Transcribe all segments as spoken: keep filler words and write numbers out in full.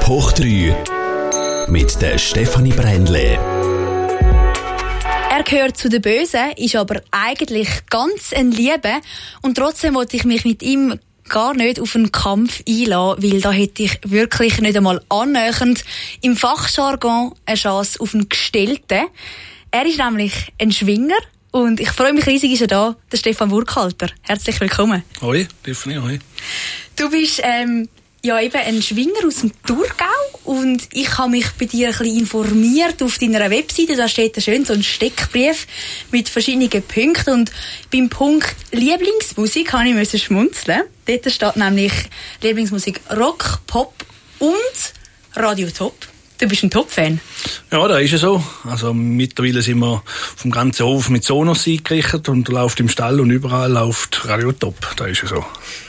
hoch drei mit der Stefanie Brändle. Er gehört zu den Bösen, ist aber eigentlich ganz ein Liebe. Und trotzdem wollte ich mich mit ihm gar nicht auf einen Kampf einlassen, weil da hätte ich wirklich nicht einmal annähernd im Fachjargon eine Chance auf einen Gestellten. Er ist nämlich ein Schwinger und ich freue mich riesig, ist er da, der Stefan Burkhalter. Herzlich willkommen. Hoi, Stefanie, hoi. Du bist ähm, ja eben ein Schwinger aus dem Thurgau und ich habe mich bei dir ein bisschen informiert auf deiner Webseite. Da steht schön so ein Steckbrief mit verschiedenen Punkten und beim Punkt Lieblingsmusik habe ich müssen schmunzeln. Dort steht nämlich Lieblingsmusik Rock, Pop und Radio Top. Du bist ein Top-Fan. Ja, da ist es so. Also mittlerweile sind wir vom ganzen Hof mit Sonos eingerichtet und läuft im Stall und überall läuft Radio Top. Da ist es so.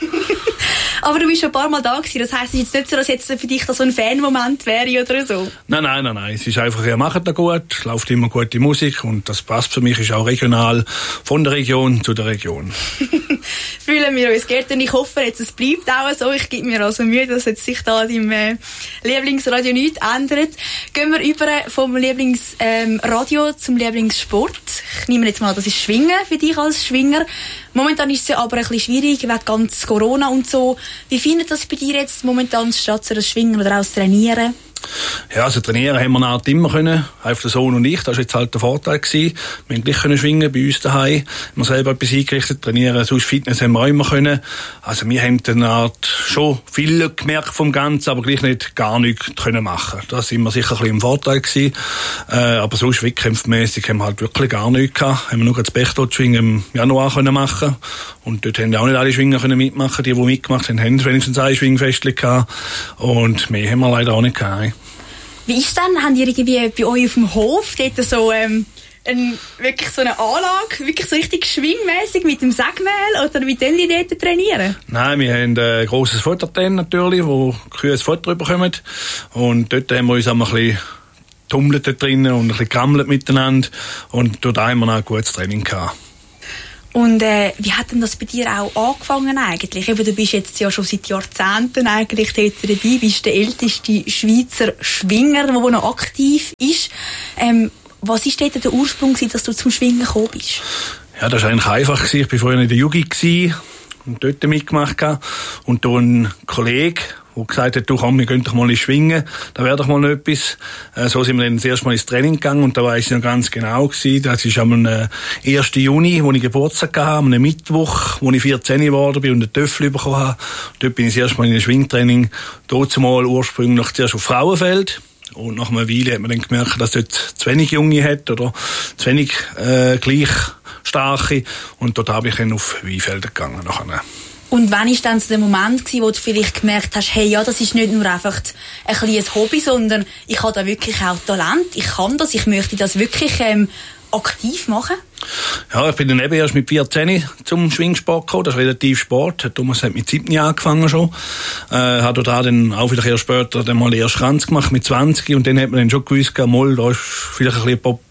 Aber du bist schon ein paar Mal da gewesen. Das heisst, es ist jetzt nicht so, dass jetzt für dich das so ein Fan-Moment wäre oder so? Nein, nein, nein, nein. Es ist einfach, ihr macht da gut, läuft immer gute Musik und das passt für mich, ist auch regional, von der Region zu der Region. Fühlen wir uns geehrt und ich hoffe jetzt, es bleibt auch so. Ich gebe mir also Mühe, dass jetzt sich da deinem äh, Lieblingsradio nichts ändert. Gehen wir über vom Lieblingsradio ähm, zum Lieblingssport. Ich nehme jetzt mal, das ist Schwingen für dich als Schwinger. Momentan ist es ja aber ein bisschen schwierig, wegen ganz Corona und so. Wie findet das bei dir jetzt momentan statt, so das Schwingen oder auch das Trainieren? Ja, also trainieren haben wir halt immer können, einfach der Sohn und ich, das war jetzt halt der Vorteil gewesen. Wir haben gleich können schwingen bei uns daheim, wir selber etwas eingerichtet, trainieren, sonst Fitness haben wir auch immer können. Also wir haben dann halt schon viel gemerkt vom Ganzen, aber gleich nicht gar nichts können machen. Da sind wir sicher ein bisschen im Vorteil gewesen. Äh, aber sonst wettkampfmässig haben wir halt wirklich gar nichts gehabt. Haben wir nur das Bechtel-Schwingen im Januar können machen. Und dort haben auch nicht alle Schwinger können mitmachen. Die, die mitgemacht haben, haben wenigstens ein Schwingfestchen gehabt. Und mehr haben wir leider auch nicht gehabt. Wie ist denn? Habt ihr irgendwie bei euch auf dem Hof dort so, ähm, ein, wirklich so eine Anlage, wirklich so richtig schwingmäßig mit dem Sägemehl oder mit dem die dort trainieren? Nein, wir haben ein grosses Futterten natürlich, wo die Kühe das Futter bekommen. Und dort haben wir uns einmal ein bisschen tummelt drinnen und ein bisschen gerammelt miteinander. Und dort haben wir auch ein gutes Training gehabt. Und äh, wie hat denn das bei dir auch angefangen eigentlich? Eben, du bist jetzt ja schon seit Jahrzehnten eigentlich dort dabei, bist der älteste Schweizer Schwinger, der noch aktiv ist. Ähm, was war dort der Ursprung, dass du zum Schwingen gekommen bist? Ja, das war eigentlich einfach. Ich war vorher in der Jugend und dort mitgemacht. Und da ein Kollege, der gesagt hat, du komm, wir gehen doch mal schwingen, da wäre doch mal etwas. Äh, so sind wir dann das erste Mal ins Training gegangen und da weiss ich noch ganz genau gewesen. Das ist am ersten Juni, wo ich Geburtstag hatte, am Mittwoch, wo ich vierzehn geworden bin und einen Töffel bekommen habe. Dort bin ich das erste Mal in einem Schwingtraining, dort mal ursprünglich zuerst auf Frauenfeld. Und nach einer Weile hat man dann gemerkt, dass dort zu wenig Junge hat oder zu wenig äh, gleich starke. Und dort habe ich dann auf Weinfelder gegangen. Nachher. Und wann war dann so der Moment gewesen, wo du vielleicht gemerkt hast, hey, ja, das ist nicht nur einfach ein kleines Hobby, sondern ich habe da wirklich auch Talent, ich kann das, ich möchte das wirklich ähm, aktiv machen? Ja, ich bin dann eben erst mit vierzehn zum Schwingsport gekommen. Das ist relativ Sport. Thomas hat mit siebzehn angefangen schon. Äh, hat da dann auch wieder erst später dann mal erst Schranz gemacht mit zwanzig und dann hat man dann schon gewusst, mal, da ist vielleicht ein bisschen Pop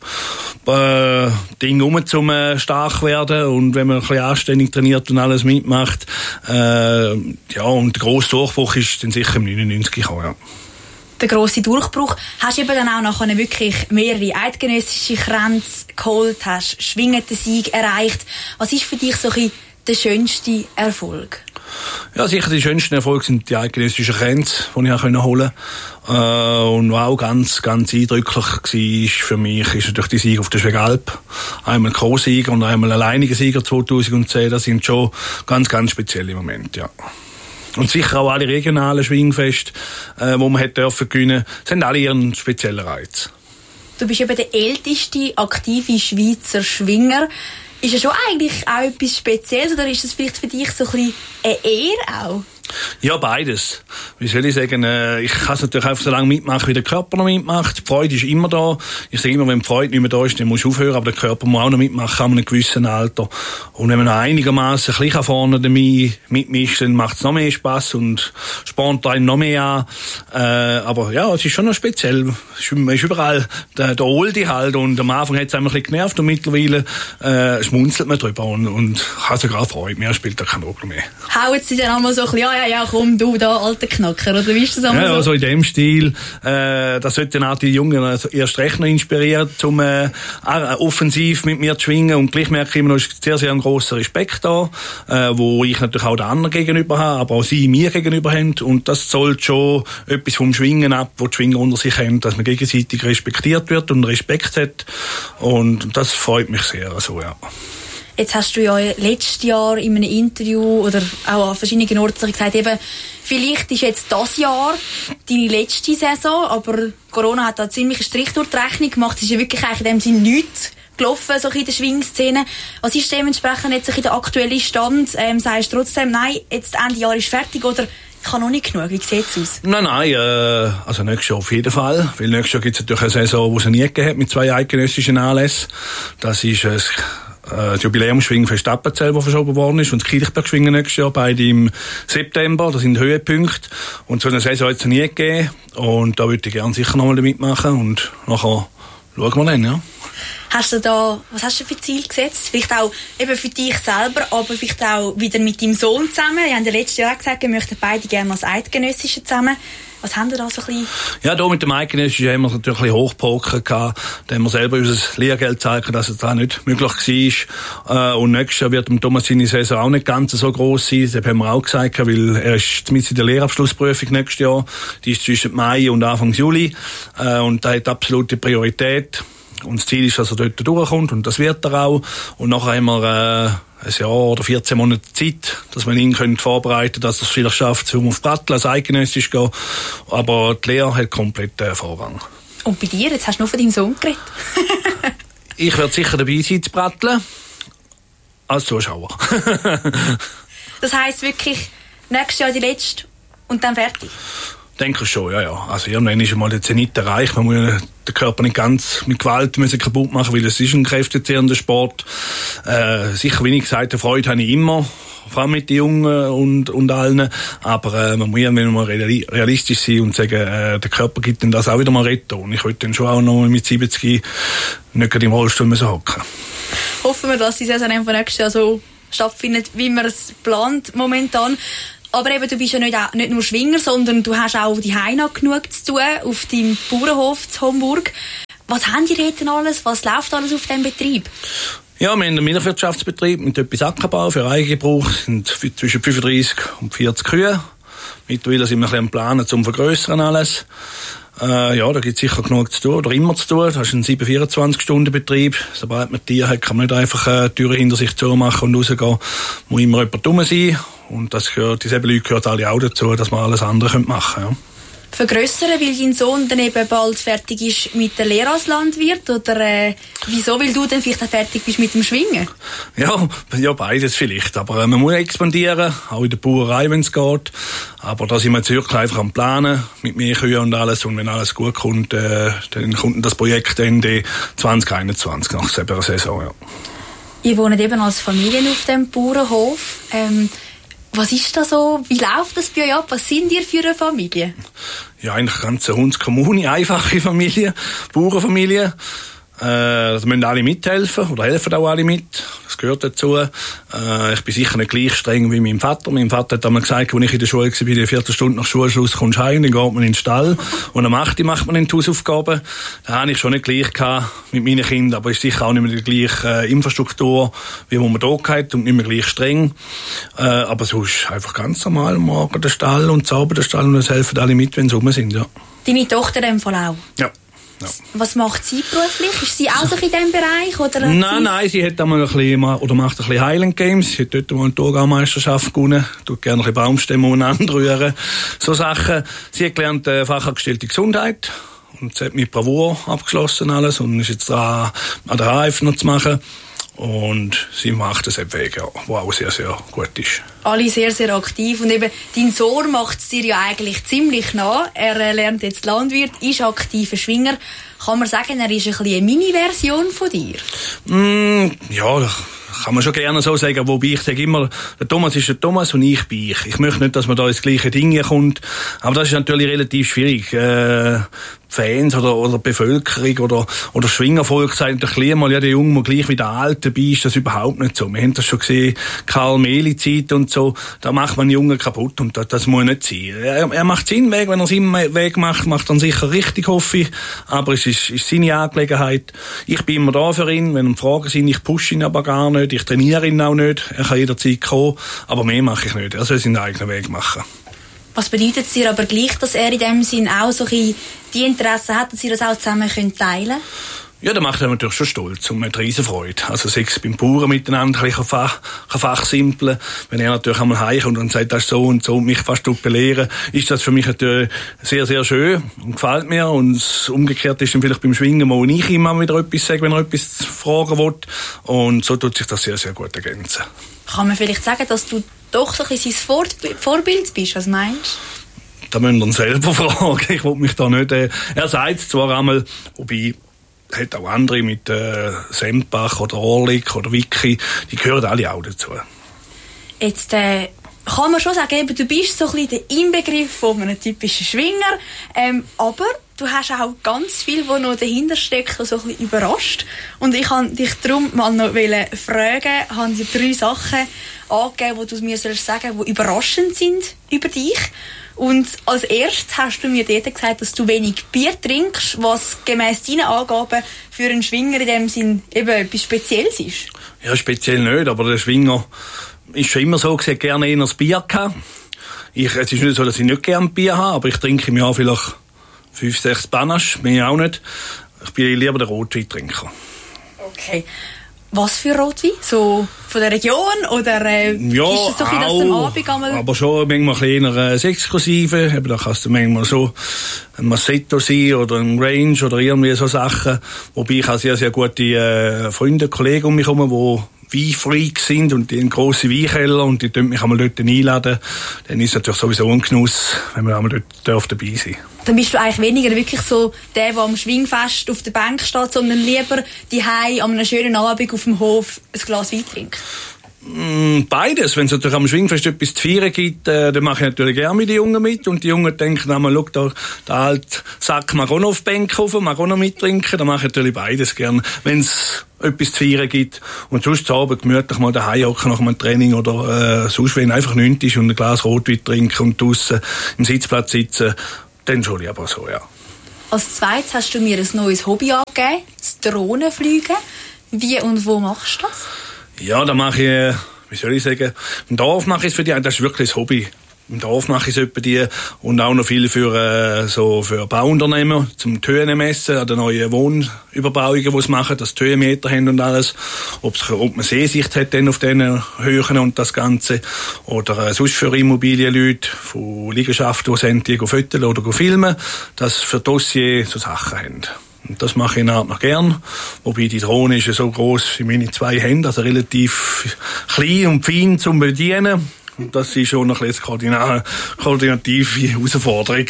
äh, Ding rum zum äh, stark werden und wenn man ein bisschen anständig trainiert und alles mitmacht. Äh, ja, und der grosse Durchbruch ist dann sicher im neunundneunzig gekommen, ja. Der grosse Durchbruch. Hast du eben dann auch nachher wirklich mehrere eidgenössische Kränze geholt, hast schwingenden Sieg erreicht. Was ist für dich so ein bisschen der schönste Erfolg? Ja, sicher die schönsten Erfolge sind die eidgenössischen Kränze, die ich auch holen konnte. Äh, und was auch ganz, ganz eindrücklich war für mich, ist natürlich die Sieg auf der Schwegalp. Einmal Co-Sieger und einmal alleiniger Sieger zweitausendzehn. Das sind schon ganz, ganz spezielle Momente, ja. Und sicher auch alle regionalen Schwingfeste, äh, wo man hätte dürfen gewinnen, sind alle ihren speziellen Reiz. Du bist eben der älteste aktive Schweizer Schwinger. Ist es schon eigentlich auch etwas Spezielles oder ist es vielleicht für dich so ein bisschen eine Ehre auch? Ja, beides. Wie soll ich sagen, äh, ich kann es natürlich einfach so lange mitmachen, wie der Körper noch mitmacht. Die Freude ist immer da. Ich sage immer, wenn die Freude nicht mehr da ist, dann musst du aufhören, aber der Körper muss auch noch mitmachen an einem gewissen Alter. Und wenn man noch einigermaßen ein bisschen vorne damit mitmischt, dann macht es noch mehr Spass und spornt einen noch mehr an. Äh, aber ja, es ist schon noch speziell. Man ist überall der, der Oldie halt und am Anfang hat es ein bisschen genervt und mittlerweile äh, schmunzelt man drüber und, und hat sogar Freude. Mehr spielt da keine Rolle mehr. Hauen Sie dann einmal so ein bisschen an, sagen, ja komm, du da, alter Knacker, oder wie ist das einmal ja, so? Ja, so in dem Stil. Äh, das sollte auch die Jungen also erst recht noch inspirieren, um äh, offensiv mit mir zu schwingen. Und gleich merke ich immer noch, ist sehr, sehr ein grosser Respekt da, äh, wo ich natürlich auch den anderen gegenüber habe, aber auch sie mir gegenüber haben. Und das zollt schon etwas vom Schwingen ab, wo die Schwinger unter sich haben, dass man gegenseitig respektiert wird und Respekt hat. Und das freut mich sehr. Also, ja. Jetzt hast du ja letztes Jahr in einem Interview oder auch an verschiedenen Orten gesagt, eben, vielleicht ist jetzt das Jahr deine letzte Saison, aber Corona hat da ziemlich einen Strich durch die Rechnung gemacht. Es ist ja wirklich eigentlich in dem Sinne nichts gelaufen, so in der Schwingszene. Was ist dementsprechend jetzt in der aktuellen Stand? Ähm, sagst du trotzdem, nein, jetzt Ende Jahr ist fertig oder ich habe noch nicht genug? Wie sieht es aus? Nein, nein, äh, also nächstes Jahr auf jeden Fall. Weil nächstes Jahr gibt es natürlich eine Saison, die es nie gegeben hat, mit zwei eidgenössischen Anlässen. Das ist ein das Jubiläumsschwingen für Appenzell, das verschoben worden ist, und das Kirchbergschwingen nächstes Jahr, beide im September. Das sind Höhepunkte. Und so eine Saison hat es nie gegeben. Und da würde ich gerne sicher nochmal mitmachen. Und nachher schauen wir dann, ja. Hast du da, was hast du für Ziel gesetzt? Vielleicht auch eben für dich selber, aber vielleicht auch wieder mit deinem Sohn zusammen. Wir haben ja letztes Jahr gesagt, wir möchten beide gerne als Eidgenössische zusammen. Was haben wir da so ein bisschen? Ja, da mit dem Eidgenössischen haben wir natürlich ein bisschen hochgepokert gehabt. Da haben wir selber unser Lehrgeld gezeigt, dass es da nicht möglich war. Und nächstes Jahr wird dem Thomas seine Saison auch nicht ganz so gross sein. Das haben wir auch gesagt, weil er ist mit in der Lehrabschlussprüfung nächstes Jahr. Die ist zwischen Mai und Anfang Juli. Und da hat absolute Priorität. Und das Ziel ist, dass er dort durchkommt, und das wird er auch. Und nachher haben wir äh, ein Jahr oder vierzehn Monate Zeit, dass wir ihn können vorbereiten können, dass er es vielleicht schafft, um auf Pratteln als eidgenössisch zu gehen. Aber die Lehre hat komplett äh, Vorrang. Und bei dir? Jetzt hast du nur von deinem Sohn geredet. Ich werde sicher dabei sein zu Pratteln. Als Zuschauer. Das heisst wirklich, nächstes Jahr die letzte und dann fertig? Denke schon, ja, ja. Also irgendwann ist einmal der Zenit erreicht. Man muss den Körper nicht ganz mit Gewalt müssen kaputt machen, weil es ist ein kräftezehrender Sport. Äh, sicher, wie ich gesagt habe, Freude habe ich immer, vor allem mit den Jungen und, und allen. Aber äh, man muss irgendwann mal realistisch sein und sagen, äh, der Körper gibt dann das auch wieder mal retten. Und ich wollte dann schon auch noch mit siebzig nicht gerade im Rollstuhl müssen hocken. Hoffen wir, dass die Saison einfach nächstes Jahr so stattfindet, wie man es plant momentan. Aber eben, du bist ja nicht, nicht nur Schwinger, sondern du hast auch die Heina genug zu tun auf deinem Bauernhof zu Homburg. Was haben die dort alles? Was läuft alles auf diesem Betrieb? Ja, wir haben einen Milchwirtschaftsbetrieb mit etwas Ackerbau für Eigengebrauch. Es sind zwischen fünfunddreissig und vierzig Kühe. Mittlerweile sind wir ein bisschen am Planen zum Vergrössern alles. Äh, ja, da gibt es sicher genug zu tun, oder immer zu tun. Das ist ein sieben vierundzwanzig Stunden Betrieb. Sobald man Tiere hat, kann man nicht einfach äh, die Türen hinter sich zumachen und rausgehen. Muss immer jemand dumm sein. Und das gehört, diese Leute gehört alle auch dazu, dass man alles andere machen können. Ja. Vergrössern, weil dein Sohn dann eben bald fertig ist mit der Lehre als Landwirt? Oder äh, wieso, weil du dann vielleicht auch fertig bist mit dem Schwingen? Ja, ja, beides vielleicht. Aber äh, man muss expandieren, auch in der Bauerei, wenn es geht. Aber da sind wir jetzt wirklich einfach am Planen, mit mehr Kühen und alles. Und wenn alles gut kommt, äh, dann kommt das Projekt Ende zwanzig einundzwanzig, nach der Saison. Ja. Ihr wohnt eben als Familie auf dem Bauernhof. Ähm, Was ist da so? Wie läuft das bei euch ab? Was sind ihr für eine Familie? Ja, eigentlich eine ganze Hundskommune, einfache Familie, Bauernfamilie. Äh, da müssen alle mithelfen, oder helfen auch alle mit. Das gehört dazu. Äh, ich bin sicher nicht gleich streng wie mein Vater. Mein Vater hat einmal gesagt, als ich in der Schule war, eine Viertelstunde nach Schulschluss kommst du heim, dann geht man in den Stall. Und am acht Uhr macht man dann die Hausaufgaben. Da hatte ich schon nicht gleich gehabt mit meinen Kindern, aber es ist sicher auch nicht mehr die gleiche äh, Infrastruktur, wie man hier hat, und nicht mehr gleich streng. Äh, aber sonst einfach ganz normal, morgen der Stall und sauber der Stall, und es helfen alle mit, wenn sie rum sind, ja. Deine Tochter in dem Fall auch? Ja. Ja. Was macht sie beruflich? Ist sie auch so in diesem Bereich? Oder nein, nein, sie hat einmal ein bisschen, oder macht ein bisschen Highland Games. Sie hat dort mal eine Thurgau-Meisterschaft gewonnen. Tut gerne ein bisschen Baumstämme umeinander rühren. So Sachen. Sie hat gelernt, äh, Fachangestellte Gesundheit. Und sie hat mit Bravour abgeschlossen alles. Und ist jetzt dran, an der H F noch zu machen. Und sie macht das eben Weg, ja, was auch sehr, sehr gut ist. Alle sehr, sehr aktiv. Und eben, dein Sohn macht es dir ja eigentlich ziemlich nah. Er äh, lernt jetzt Landwirt, ist aktiver Schwinger. Kann man sagen, er ist ein bisschen eine Mini-Version von dir? Mm, ja, kann man schon gerne so sagen, wobei ich sage immer, der Thomas ist der Thomas und ich bin ich. Ich möchte nicht, dass man da ins gleiche Ding kommt, aber das ist natürlich relativ schwierig. Äh, Fans oder, oder Bevölkerung oder, oder Schwingervolk sagen doch mal, ja, der Junge muss gleich wie der Alte dabei, ist das überhaupt nicht so. Wir haben das schon gesehen, Karl Mehli-Zeit und so, da macht man Jungen kaputt und das, das muss nicht sein. Er, er macht seinen Weg, wenn er seinen Weg macht, macht er sicher richtig, hoffe ich, aber es ist, ist seine Angelegenheit. Ich bin immer da für ihn, wenn ihm Fragen sind, ich pushe ihn aber gar nicht, ich trainiere ihn auch nicht, er kann jederzeit kommen, aber mehr mache ich nicht, er soll seinen eigenen Weg machen. Was bedeutet es dir aber gleich, dass er in dem Sinn auch so die Interessen hat, dass ihr das auch zusammen könnt teilen? Ja, das macht er natürlich schon stolz und mit riesen Freude. Also sechs beim Bauern miteinander ein bisschen Fach, fachsimpeln. Wenn er natürlich einmal heimkommt und sagt, das ist so und so und mich fast belehren, ist das für mich natürlich sehr, sehr schön und gefällt mir. Und das Umgekehrte ist dann vielleicht beim Schwingen, wo ich ihm mal wieder etwas sage, wenn er etwas fragen will. Und so tut sich das sehr, sehr gut ergänzen. Kann man vielleicht sagen, dass du doch so ein bisschen sein Vorbild bist? Was meinst du? Da müsst ihr ihn selber fragen. Ich will mich da nicht... Äh, er sagt es zwar einmal, wobei... hat auch andere mit äh, Sempach oder Orlik oder Vicky, die gehören alle auch dazu. Jetzt äh, kann man schon sagen, eben, du bist so ein bisschen der Inbegriff von einem typischen Schwinger, ähm, aber du hast auch ganz viel, was noch dahinter steckt, so ein bisschen überrascht. Und ich wollte dich darum mal noch fragen, ich habe dir drei Sachen angegeben, die du mir sagen sollst, die überraschend sind über dich. Und als erstes hast du mir dort gesagt, dass du wenig Bier trinkst, was gemäss deinen Angaben für einen Schwinger in dem Sinn eben etwas Spezielles ist. Ja, speziell nicht, aber der Schwinger ist schon immer so, dass gerne eher das Bier gehabt. Ich, es ist nicht so, dass ich nicht gerne Bier habe, aber ich trinke im Jahr vielleicht fünf, sechs Panache, mehr auch nicht. Ich bin lieber der Rotweintrinker. Okay. Was für Rotwein? So von der Region? Oder äh, ja, ist es so ein bisschen, dass am Abend einmal... aber schon manchmal ein kleiner äh, exklusive. Eben, da kannst du manchmal so ein Massetto sein oder ein Range oder irgendwie so Sachen. Wobei ich habe sehr, sehr gute äh, Freunde, Kollegen um mich herum, die Weinfreaks sind und die haben grosse Weinkeller und die dürfen mich einmal dort einladen. Dann ist es natürlich sowieso ein Genuss, wenn man einmal dort dabei sein darf. Dann bist du eigentlich weniger wirklich so der, der am Schwingfest auf der Bank steht, sondern lieber daheim an einem schönen Abend auf dem Hof ein Glas Wein trinkt? Beides. Wenn es natürlich am Schwingfest etwas zu feiern gibt, äh, dann mache ich natürlich gerne mit den Jungen mit. Und die Jungen denken einmal, schau, da, der alte Sack mag auch noch auf die Bank rauf, mag auch noch mittrinken. Dann mache ich natürlich beides gerne, wenn es etwas zu feiern gibt. Und sonst zu Abend gemütlich mal daheim hocken nach einem Training oder äh, sonst, wenn einfach nichts ist und ein Glas Rotwein trinken und draussen im Sitzplatz sitzen, dann schon lieber so, ja. Als zweites hast du mir ein neues Hobby angegeben, das Drohnenfliegen. Wie und wo machst du das? Ja, da mache ich, wie soll ich sagen, im Dorf mache ich es für die, das ist wirklich ein Hobby. Im Dorf mache ich es etwa die und auch noch viel für, äh, so für Bauunternehmen, zum Tönen messen, an den neuen Wohnüberbauungen, die sie machen, dass die Höhenmeter haben und alles. Ob's, ob man Sehsicht hat dann auf diesen Höhen und das Ganze. Oder äh, sonst für Immobilienleute, von Liegenschaften, die sind, die fotografieren oder filmen, dass für Dossier so Sachen haben. Und das mache ich noch gern. Wobei die Drohne ist ja so gross wie meine zwei Hände, also relativ klein und fein zum Bedienen. Und das ist schon noch ein bisschen eine koordinative Herausforderung.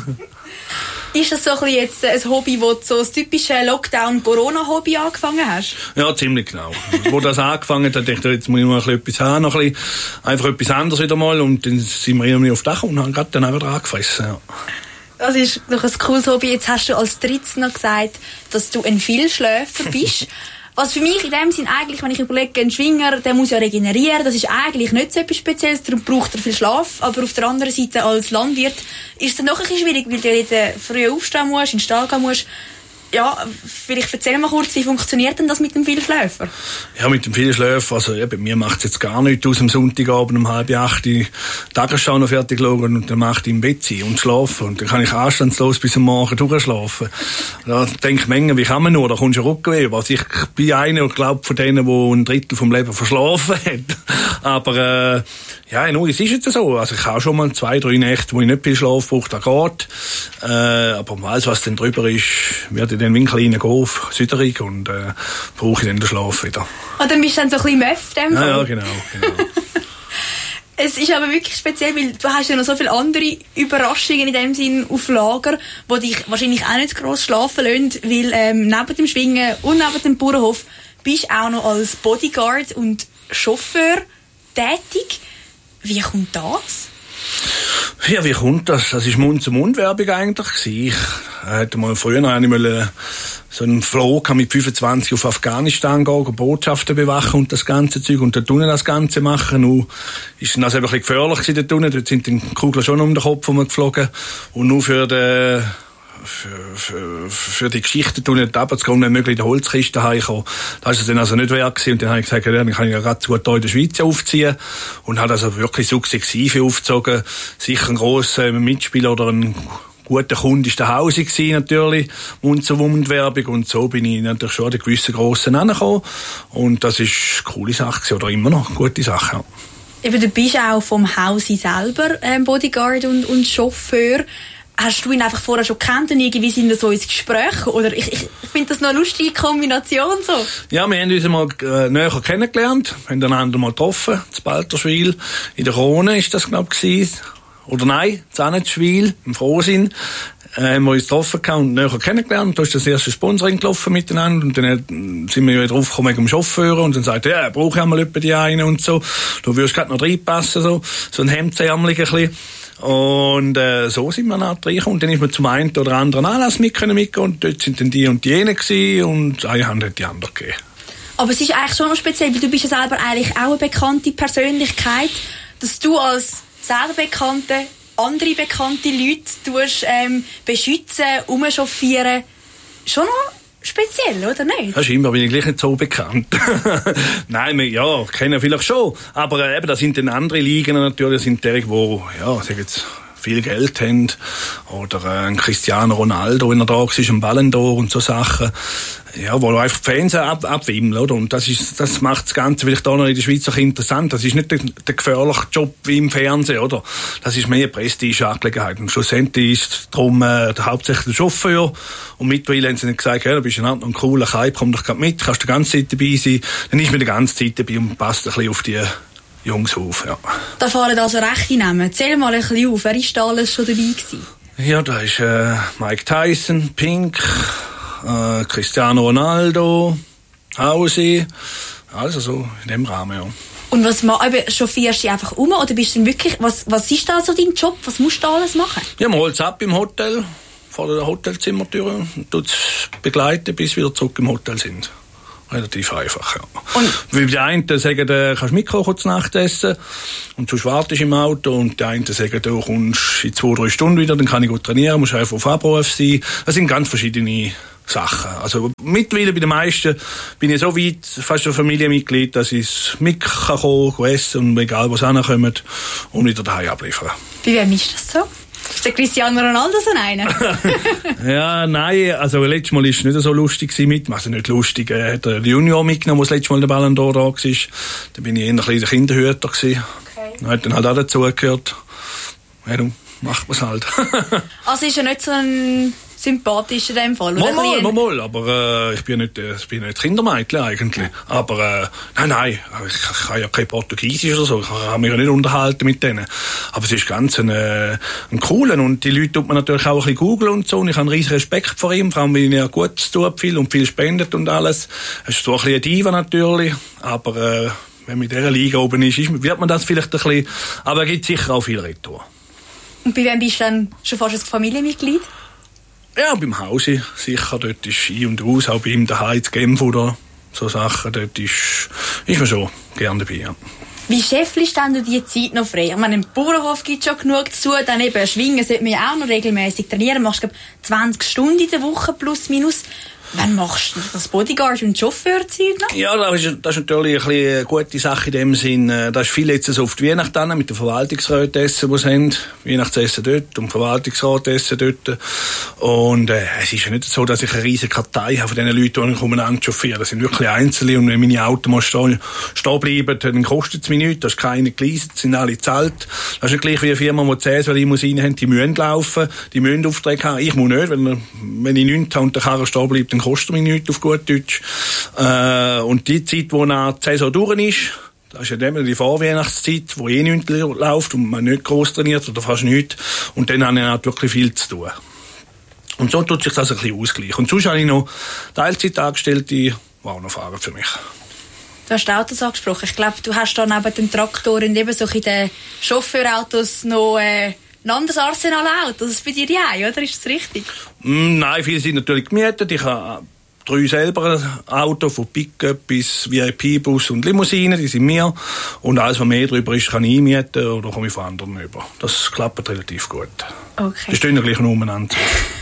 Ist das so ein bisschen jetzt ein Hobby, wo du so das typische Lockdown-Corona-Hobby angefangen hast? Ja, ziemlich genau. Wo das angefangen hat, dachte ich, jetzt muss ich mal etwas haben, noch ein bisschen, einfach etwas anderes wieder mal. Und dann sind wir irgendwie auf Dach und haben gerade dann einfach angefressen. Ja. Das ist doch ein cooles Hobby. Jetzt hast du als drittes noch gesagt, dass du ein Vielschläfer bist. Was für mich in dem Sinn eigentlich, wenn ich überlege, ein Schwinger, der muss ja regenerieren, das ist eigentlich nicht so etwas Spezielles, darum braucht er viel Schlaf. Aber auf der anderen Seite als Landwirt ist es dann noch ein bisschen schwierig, weil du ja früh aufstehen musst, in den Stall gehen musst. Ja, vielleicht erzähl mal kurz, wie funktioniert denn das mit dem Vielschläfer? Ja, mit dem Vielschläfer, also ja, bei mir macht es jetzt gar nichts aus am Sonntagabend um halb acht die Tagesschau noch fertig schauen und dann macht ich im Bett sein und schlafen. Und dann kann ich anstandslos bis am Morgen durchschlafen. Da denke ich manchmal, wie kann man nur, da kommst du Rückenweh. Also ich bin einer, ich glaube, von denen, die ein Drittel vom Leben verschlafen hat. Aber äh, ja, no, es ist jetzt so. Also ich habe schon mal zwei, drei Nächte, wo ich nicht viel Schlaf brauche, da geht. Äh, aber alles, was dann drüber ist, werde ich dann wie ein kleiner Golf Süderig und äh, brauche ich dann den Schlaf wieder. Und dann bist du dann so ein bisschen Möff, dem Fall? Ja, ja, genau. genau. Es ist aber wirklich speziell, weil du hast ja noch so viele andere Überraschungen in dem Sinn auf Lager, die dich wahrscheinlich auch nicht gross schlafen lassen, weil ähm, neben dem Schwingen und neben dem Bauernhof bist auch noch als Bodyguard und Chauffeur tätig. Wie kommt das? Ja, wie kommt das? Das war Mund-zu-Mund-Werbung eigentlich. Ich hätte mal früher noch einmal so einen Flug mit fünfundzwanzig auf Afghanistan gehen, Botschaften bewachen und das ganze Zeug und dort unten das Ganze machen. Nun ist das ein bisschen gefährlich gewesen dort unten. Dort sind die Kugeln schon um den Kopf geflogen. Und nur für den Für, für, für die Geschichte tun nicht ab, es kommt nicht möglich in die Holzkiste heimkommen. Da ist es dann also nicht wert gewesen. Und dann habe ich gesagt, ja, dann kann ich ja gerade gut hier in der Schweiz aufziehen. Und habe also wirklich sukzessive aufgezogen. Sicher ein grosser Mitspieler oder ein guter Kunde ist der Hause gewesen, natürlich. Mund-zu-Mund-Werbung. Und so bin ich natürlich schon an den gewissen Grossen angekommen. Und das ist eine coole Sache gewesen. Oder immer noch eine gute Sache, ja. Eben, du bist auch vom Hause selber ähm, Bodyguard und, und Chauffeur. Hast du ihn einfach vorher schon gekannt und irgendwie sind wir so ins Gespräch? Oder ich, ich finde das noch eine lustige Kombination so. Ja, wir haben uns mal äh, näher kennengelernt. Wir haben einander mal getroffen, zu Balterschwil. In der Krone ist das, glaube ich, oder nein, zu Annetschwil, im Frohsinn. Äh, haben wir uns getroffen und näher kennengelernt. Da ist das erste Sponsoring gelaufen miteinander. Und dann sind wir ja drauf gekommen wegen dem Chauffeur. Und dann sagt er, ja, brauche ich einmal etwa die eine und so. Du würdest gerade noch reinpassen, so. So ein Hemdsärmelig ein bisschen. Und äh, so sind wir nach reingekommen. Und dann ist man zum einen oder anderen Anlass mit können mitgehen. Und dort sind dann die und die jene gewesen. Und eine haben dann die andere gegeben. Aber es ist eigentlich schon noch speziell, weil du bist ja selber eigentlich auch eine bekannte Persönlichkeit, dass du als selber bekannte, andere bekannte Leute tust, ähm, beschützen, umchauffieren. Schon noch speziell, oder nicht? Ja, scheinbar bin ich gleich nicht so bekannt. Nein, wir, ja, kennen vielleicht schon. Aber äh, eben, da sind dann andere Ligen natürlich, das sind die, die, ja, sagen jetzt, viel Geld haben. Oder äh, ein Cristiano Ronaldo, wenn er da war, ein Ballon d'Or und so Sachen. Ja, wo einfach die Fans ab, abwimmeln, oder? Und das ist, das macht das Ganze vielleicht auch noch in der Schweiz auch interessant. Das ist nicht der, der gefährliche Job wie im Fernsehen, oder? Das ist mehr Prestigeangelegenheit. Und schlussendlich ist es darum, äh, der hauptsächlich der Chauffeur. Und mittlerweile haben sie dann gesagt, ja, du bist ein, ein cooler Kai, komm doch gerade mit, kannst die ganze Zeit dabei sein. Dann ist man die ganze Zeit dabei und passt ein bisschen auf die Jungs auf, ja. Da fallen also rechte Namen. Zähl mal ein bisschen auf. Wer ist da alles schon dabei gewesen? Ja, da ist äh, Mike Tyson, Pink, äh, Cristiano Ronaldo, Hausi, also so in dem Rahmen, ja. Und was chauffierst du einfach um oder bist du denn wirklich, was, was ist da so dein Job? Was musst du da alles machen? Ja, man holt es ab im Hotel, vor der Hotelzimmertür und tut es begleiten, bis wir zurück im Hotel sind. Relativ einfach, ja. Und weil die einen sagen, du kannst mitkommen, kurz Nacht essen und sonst wartest im Auto und die einen sagen, du kommst in zwei, drei Stunden wieder, dann kann ich gut trainieren, musst einfach auf Abruf sein. Das sind ganz verschiedene Sachen. Also mittlerweile bei den meisten bin ich so weit, fast ein Familienmitglied, dass ich mit kann kommen, essen und egal was ankommt und wieder daheim abliefern. Bei wem ist das so? Ist der Cristiano Ronaldo so einer? Ja, nein, also letztes Mal war es nicht so lustig mit, also nicht lustig, er hat den Junior mitgenommen, der das letzte Mal der Ballon d'Or da war. Da bin ich eher ein bisschen der Kinderhüter gewesen. Okay. Er hat dann halt auch dazugehört. Ja, dann macht man es halt. Also ist er nicht so ein sympathisch in dem Fall? Mal, mal, mal, mal, aber äh, ich bin nicht, äh, ich bin nicht Kindermädchen eigentlich. Aber äh, nein, nein, ich, ich kann ja kein Portugiesisch oder so, ich kann mich ja nicht unterhalten mit denen. Aber es ist ganz ein, äh, ein cooler und die Leute tut man natürlich auch ein bisschen googeln und so und ich habe einen riesen Respekt vor ihm, vor allem weil er Gutes tut viel und viel spendet und alles. Es ist so ein bisschen eine Diva natürlich, aber äh, wenn man in dieser Liga oben ist, ist, wird man das vielleicht ein bisschen, aber es gibt sicher auch viel Retour. Und bei wem bist du dann schon fast ein Familienmitglied? Ja, beim Hause sicher. Dort ist ein und aus, auch bei ihm daheim zu Genf oder so Sachen. Dort ist, ist man schon gerne dabei, ja. Wie scheffelst denn du die Zeit noch frei? Ich meine, im Bauernhof gibt es schon genug zu tun. Dann eben Schwingen sollte man ja auch noch regelmäßig trainieren. Du machst, glaube ich, zwanzig Stunden in der Woche plus minus. Wann machst du das Bodyguard und Chauffeur-Zeug noch? Ja, das ist, das ist natürlich ein eine gute Sache in dem Sinn. Da ist viel jetzt so auf die Weihnachten mit den Verwaltungsräten essen, die sie haben. Weihnachtsessen dort und Verwaltungsrat essen dort. Und äh, es ist ja nicht so, dass ich eine riesige Kartei habe von diesen Leuten, die ich umeinander chauffiere. Das sind wirklich Einzelne. Und wenn meine Autos mal stehen, stehen bleiben, dann kostet es mich nichts. Da ist keine geleastet, sind alle gezahlt. Das ist nicht gleich wie eine Firma, die zehn Limousinen haben, die müssen laufen, die müssen Aufträge haben. Ich muss nicht, wenn, wenn ich nichts habe und der Karre stehen bleibt, dann kostet mich nichts auf gut Deutsch. Äh, und die Zeit, wo nach die Saison durch ist, das ist ja dann die Vorweihnachtszeit, wo eh nichts läuft und man nicht gross trainiert oder fast nichts. Und dann habe ich halt wirklich viel zu tun. Und so tut sich das ein bisschen ausgleichen. Und sonst habe ich noch Teilzeitangestellte die auch noch fahren für mich. Du hast Autos angesprochen. Ich glaube, du hast da neben dem Traktor und eben so in den Chauffeurautos noch äh, ein anderes Arsenal Autos. Das ist bei dir die ein, oder? Ist das richtig? Mm, nein, viele sind natürlich gemietet. Ich habe drei selber Autos, von Pickup bis V I P-Bus und Limousinen, die sind mir. Und alles, was mehr drüber ist, kann ich einmieten oder komme ich von anderen über. Das klappt relativ gut. Okay. Die stehen ja gleich noch umeinander.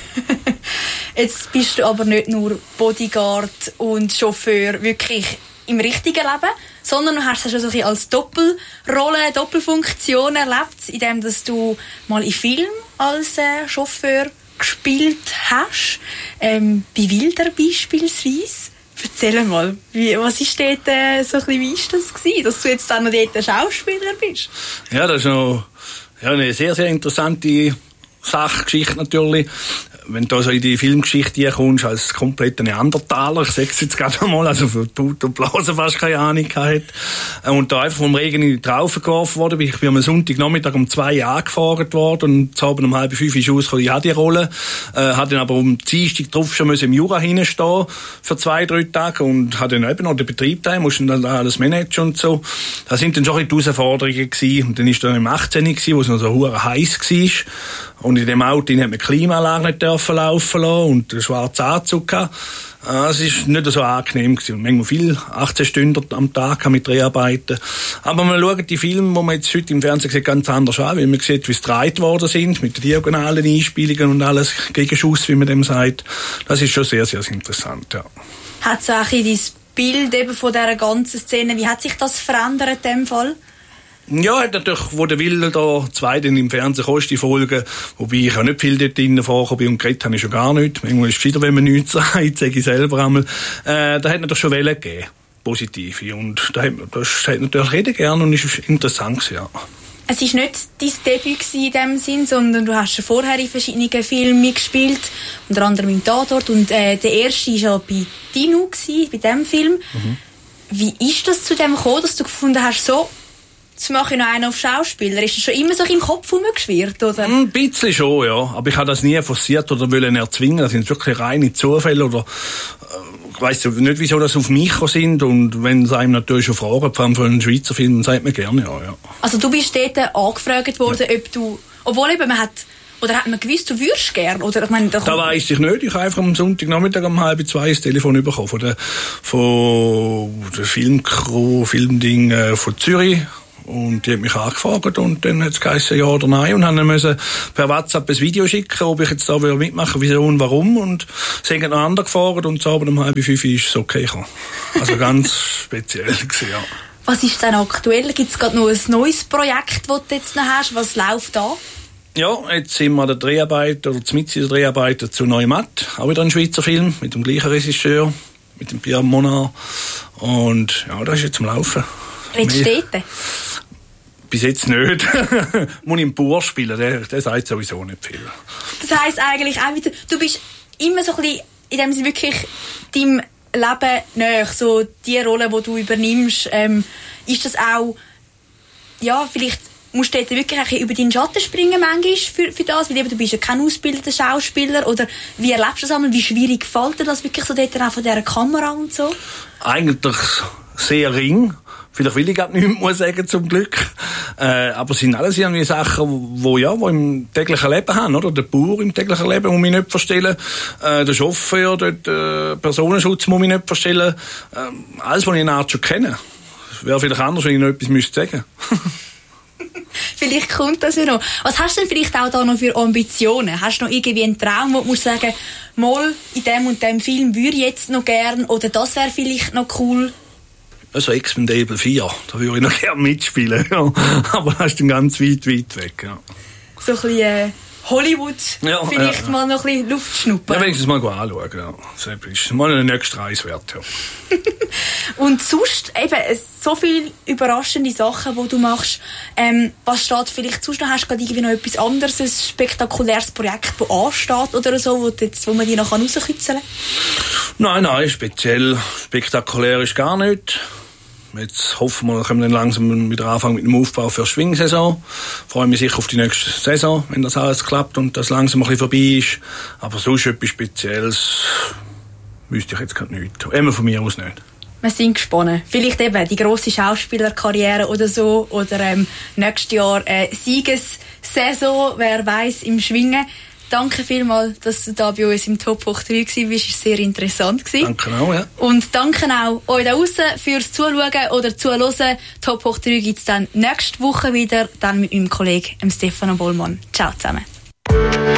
Jetzt bist du aber nicht nur Bodyguard und Chauffeur wirklich im richtigen Leben, sondern du hast es schon so ein bisschen als Doppelrolle, Doppelfunktion erlebt, indem dass du mal in Film als äh, Chauffeur gespielt hast, ähm, bei Wilder beispielsweise. Erzähl mal, wie, was ist dort äh, so ein bisschen, wie ist das gewesen, dass du jetzt dann noch dort Schauspieler bist? Ja, das ist noch ja, eine sehr, sehr interessante Sachgeschichte natürlich. Wenn du so in die Filmgeschichte kommst, als kompletter Neandertaler, ich sag's jetzt gerade einmal, also für Tut und Blasen fast keine Ahnung gehabt, und da einfach vom Regen in die Traufe geworfen worden bin. Ich bin am Sonntagnachmittag um zwei angefahren worden und zu Abend um halb fünf ist rausgekommen, ich hatte die Rolle, äh, hatte dann aber um Dienstag drauf schon im Jura hinstehen für zwei, drei Tage und hatte dann eben noch den Betrieb da, musste dann alles managen und so. Das sind dann schon ein bisschen die Herausforderungen gewesen. Und dann ist dann im achtzehn gewesen, wo es noch so hure heiß war. Und in dem Auto hat man die Klimaanlage nicht dürfen laufen lassen und einen schwarzen Anzug gehabt. Es war nicht so angenehm gewesen. Und manchmal viel, achtzehn Stunden am Tag mit Dreharbeiten. Aber man schaut die Filme, die man jetzt heute im Fernsehen sieht, ganz anders an, weil man sieht, wie sie gedreht worden sind, mit den diagonalen Einspielungen und alles, Gegenschuss, wie man dem sagt. Das ist schon sehr, sehr interessant, ja. Hat es auch dein Bild eben von dieser ganzen Szene, wie hat sich das verändert in dem Fall? Ja, hat natürlich, wo der Wilder da zwei dann im Fernsehen kostet, die Folgen, wobei ich auch nicht viel dort drinnen vorgekommen bin und geredet habe ich schon gar nichts. Manchmal ist es wieder, wenn man nichts sagt, sage ich selber einmal. Äh, da hat natürlich schon Wellen gegeben, positive. Und da hat, das hat natürlich jeder gerne und ist interessant gewesen, ja. Es war nicht dein Debüt in diesem Sinn, sondern du hast schon vorher in verschiedenen Filmen mitgespielt, unter anderem im Tatort. Und äh, der erste war ja bei Dino, bei diesem Film. Mhm. Wie ist das zu dem gekommen, dass du gefunden hast, so, jetzt mache ich noch einen auf Schauspieler? Ist das schon immer so im Kopf rumgeschwirrt, oder? Ein bisschen schon, ja. Aber ich habe das nie forciert oder wollen erzwingen. Das sind wirklich reine Zufälle oder äh, ich weiss nicht, wieso das auf mich sind. Und wenn es einem natürlich schon fragen, vor allem für einen Schweizer Film, dann sagt man gerne ja, ja. Also du bist dort angefragt worden, ja. ob du, obwohl eben man hat, oder hat man gewusst, du würdest gern? Oder, ich meine, da da weiss ich nicht. Ich habe einfach am Sonntagnachmittag um halb zwei das Telefon bekommen von der, von der Filmcrew, Filmding äh, von Zürich. Und die hat mich angefragt und dann hat es geheißen, ja oder nein. Und haben müssen per WhatsApp ein Video schicken, ob ich jetzt da mitmachen will, wieso und warum. Und sie haben einander gefahren und zu Abend um halb fünf ist es okay gekommen. Also ganz speziell gewesen, ja. Was ist denn aktuell? Gibt es gerade noch ein neues Projekt, das du jetzt noch hast? Was läuft da? Ja, jetzt sind wir der Dreharbeiter, oder zumindest der Dreharbeiter zu Neumatt. Auch wieder ein Schweizer Film mit dem gleichen Regisseur, mit dem Pierre Monard. Und ja, das ist jetzt am Laufen. Willst du dort? Bis jetzt nicht. Muss ich im Bauer spielen, der, der sagt sowieso nicht viel. Das heisst eigentlich auch wieder, du bist immer so ein bisschen, in dem Sinne wirklich deinem Leben näher, so die Rolle, die du übernimmst, ähm, ist das auch, ja, vielleicht musst du dort wirklich ein bisschen über deinen Schatten springen manchmal für, für das, weil eben, du bist ja kein ausgebildeter Schauspieler, oder wie erlebst du das einmal, wie schwierig gefällt dir das wirklich so dort auch von dieser Kamera und so? Eigentlich sehr ring. Vielleicht will ich gar nichts mehr sagen, zum Glück. Äh, aber es sind alles irgendwie Sachen, die ja, wo im täglichen Leben haben, oder? Der Bauer im täglichen Leben muss ich nicht verstellen. Äh, der Chauffeur, der äh, Personenschutz muss ich nicht verstellen. Äh, alles, was ich in Art schon kenne. Wäre vielleicht anders, wenn ich noch etwas müsste sagen. Vielleicht kommt das ja noch. Was hast du denn vielleicht auch da noch für Ambitionen? Hast du noch irgendwie einen Traum, wo du musst sagen, mal in dem und dem Film würde ich jetzt noch gern, oder das wäre vielleicht noch cool? Also Expendable vier, da würde ich noch gerne mitspielen, ja. Aber das ist dann ganz weit, weit weg, ja. So ein bisschen äh, Hollywood, ja, vielleicht ja, mal noch ein bisschen Luft schnuppern. Ja, wenigstens mal anschauen, ja. Das ist mal eine nächste Reise wert, ja. Und sonst, eben, so viele überraschende Sachen, die du machst. Ähm, was steht vielleicht sonst noch? Hast du gerade irgendwie noch etwas anderes, ein spektakuläres Projekt, das ansteht oder so, wo, jetzt, wo man die noch rauskitzeln kann? Nein, nein, speziell spektakulär ist gar nicht. Jetzt hoffen wir, können wir dann langsam wieder anfangen mit dem Aufbau für die Schwingsaison. Freue mich sicher auf die nächste Saison, wenn das alles klappt und das langsam ein bisschen vorbei ist. Aber sonst etwas Spezielles wüsste ich jetzt gerade nichts. Immer von mir aus nicht. Wir sind gespannt. Vielleicht eben die grosse Schauspielerkarriere oder so. Oder ähm, nächstes Jahr äh, Siegessaison, wer weiss, im Schwingen. Danke vielmals, dass du da bei uns im Top hoch drei warst. Es war sehr interessant. Danke auch, ja. Und danke auch euch da draussen fürs Zuschauen oder Zuhören. Top hoch drei gibt es dann nächste Woche wieder, dann mit meinem Kollegen Stefano Bollmann. Ciao zusammen.